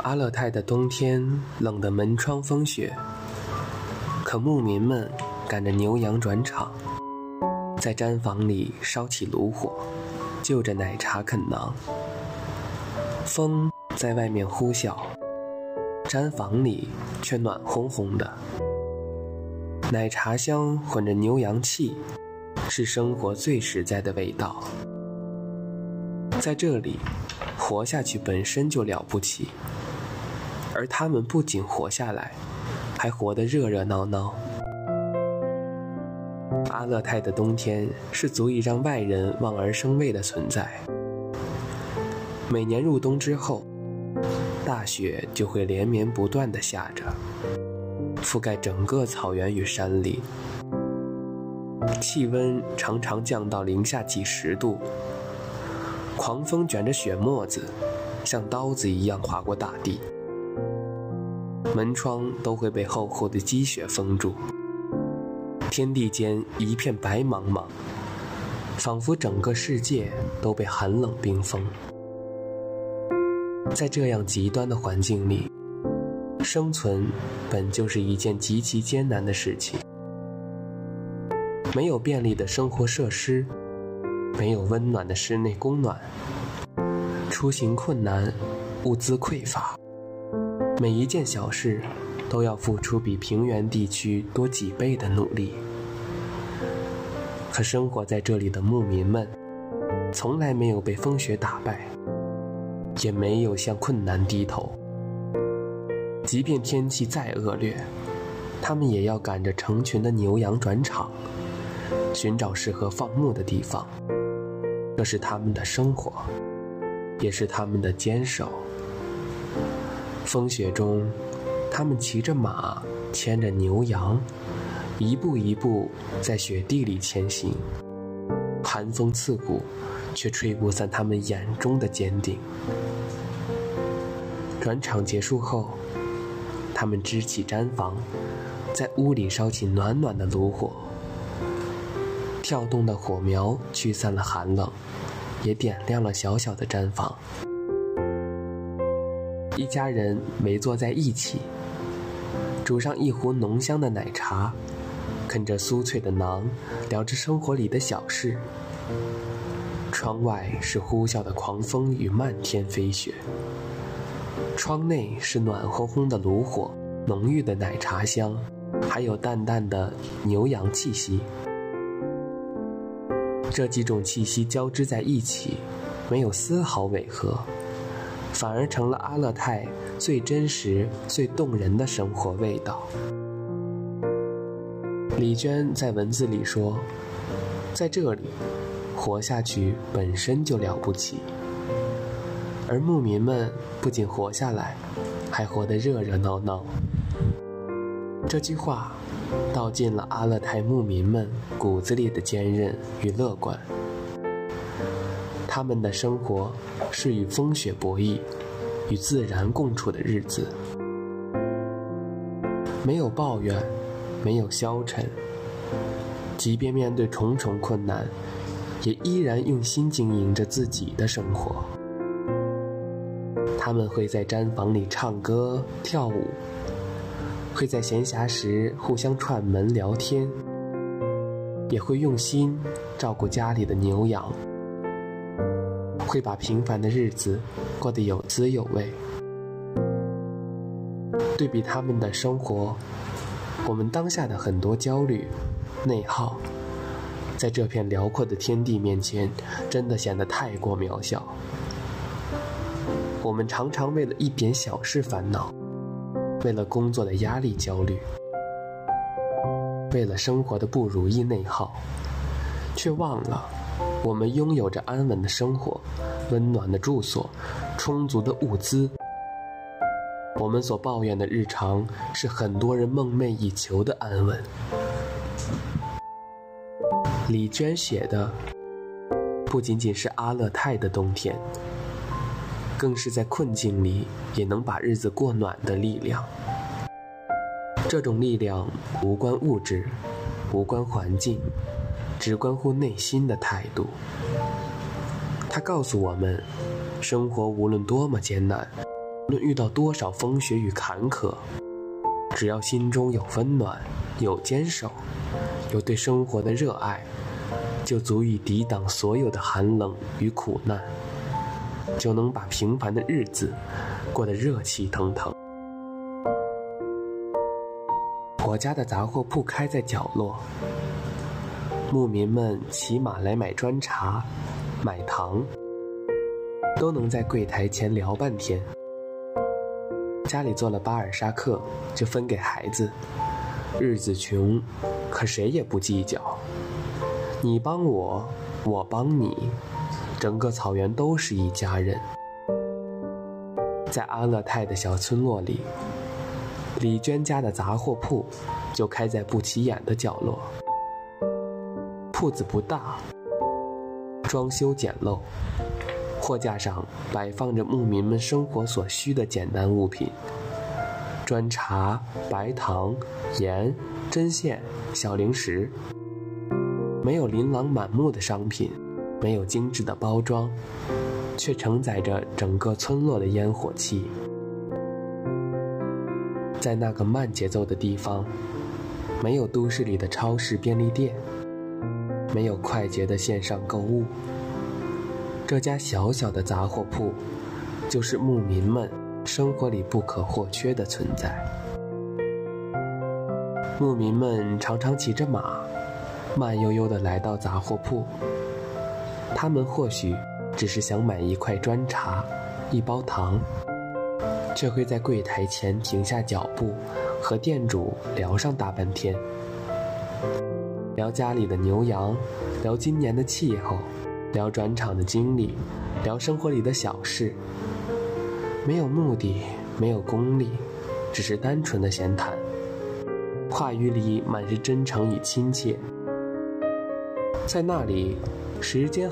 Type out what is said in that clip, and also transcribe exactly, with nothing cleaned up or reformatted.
阿勒泰的冬天冷得门窗风雪，可牧民们赶着牛羊转场，在毡房里烧起炉火，就着奶茶啃馕。风在外面呼啸，毡房里却暖烘烘的。奶茶香混着牛羊气，是生活最实在的味道。在这里，活下去本身就了不起，而他们不仅活下来，还活得热热闹闹。阿勒泰的冬天是足以让外人望而生畏的存在。每年入冬之后，大雪就会连绵不断地下着，覆盖整个草原与山林，气温常常降到零下几十度，狂风卷着雪沫子，像刀子一样划过大地，门窗都会被厚厚的积雪封住，天地间一片白茫茫，仿佛整个世界都被寒冷冰封。在这样极端的环境里，生存本就是一件极其艰难的事情。没有便利的生活设施，没有温暖的室内供暖，出行困难，物资匮乏，每一件小事都要付出比平原地区多几倍的努力。可生活在这里的牧民们，从来没有被风雪打败，也没有向困难低头。即便天气再恶劣，他们也要赶着成群的牛羊转场，寻找适合放牧的地方。这是他们的生活，也是他们的坚守。风雪中，他们骑着马，牵着牛羊，一步一步在雪地里前行。寒风刺骨，却吹不散他们眼中的坚定。转场结束后，他们支起毡房，在屋里烧起暖暖的炉火。跳动的火苗驱散了寒冷，也点亮了小小的毡房。一家人围坐在一起，煮上一壶浓香的奶茶，啃着酥脆的馕，聊着生活里的小事。窗外是呼啸的狂风与漫天飞雪，窗内是暖烘烘的炉火，浓郁的奶茶香，还有淡淡的牛羊气息。这几种气息交织在一起，没有丝毫违和，反而成了阿勒泰最真实、最动人的生活味道。李娟在文字里说，在这里活下去本身就了不起，而牧民们不仅活下来，还活得热热闹闹。这句话道尽了阿勒泰牧民们骨子里的坚韧与乐观。他们的生活是与风雪博弈，与自然共处的日子，没有抱怨，没有消沉，即便面对重重困难，也依然用心经营着自己的生活。他们会在毡房里唱歌跳舞，会在闲暇时互相串门聊天，也会用心照顾家里的牛羊，会把平凡的日子过得有滋有味。对比他们的生活，我们当下的很多焦虑、内耗，在这片辽阔的天地面前，真的显得太过渺小。我们常常为了一点小事烦恼，为了工作的压力焦虑，为了生活的不如意内耗，却忘了我们拥有着安稳的生活、温暖的住所、充足的物资。我们所抱怨的日常，是很多人梦寐以求的安稳。李娟写的不仅仅是阿勒泰的冬天，更是在困境里也能把日子过暖的力量。这种力量无关物质，无关环境，只关乎内心的态度。它告诉我们，生活无论多么艰难， 无论遇到多少风雪与坎坷，只要心中有温暖，有坚守，有对生活的热爱，就足以抵挡所有的寒冷与苦难，就能把平凡的日子过得热气腾腾。我家的杂货铺开在角落，牧民们骑马来买砖茶、买糖，都能在柜台前聊半天。家里做了巴尔沙克，就分给孩子。日子穷，可谁也不计较。你帮我，我帮你，整个草原都是一家人。在阿勒泰的小村落里，李娟家的杂货铺就开在不起眼的角落。铺子不大，装修简陋，货架上摆放着牧民们生活所需的简单物品：砖茶、白糖、盐、针线、小零食。没有琳琅满目的商品，没有精致的包装，却承载着整个村落的烟火气。在那个慢节奏的地方，没有都市里的超市便利店，没有快捷的线上购物。这家小小的杂货铺，就是牧民们生活里不可或缺的存在。牧民们常常骑着马，慢悠悠地来到杂货铺。他们或许只是想买一块砖茶、一包糖，却会在柜台前停下脚步，和店主聊上大半天，聊家里的牛羊，聊今年的气候，聊转场的经历，聊生活里的小事。没有目的，没有功利，只是单纯的闲谈，话语里满是真诚与亲切。在那里，时间